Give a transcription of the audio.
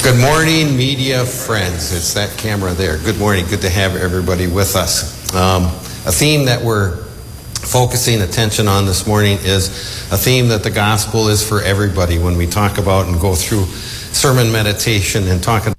Good morning, media friends. It's that camera there. Good morning. Good to have everybody with us. A theme that we're focusing attention on this morning is a theme that the gospel is for everybody. When we talk about and go through sermon meditation and talking